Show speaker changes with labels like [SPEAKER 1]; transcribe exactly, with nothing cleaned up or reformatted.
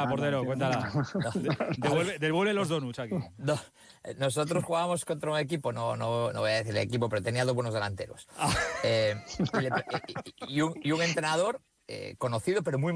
[SPEAKER 1] Cuéntala, portero, cuéntala. Devuelve, devuelve los donuts aquí.
[SPEAKER 2] No, nosotros jugábamos contra un equipo, no, no, no voy a decir el equipo, pero tenía dos buenos delanteros. Eh, y, le, y, y, un, y un entrenador eh, conocido, pero muy